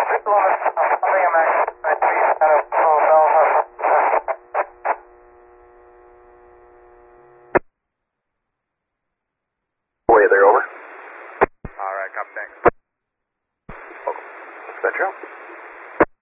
Way there, over. Alright, copy, thanks. Welcome. Central.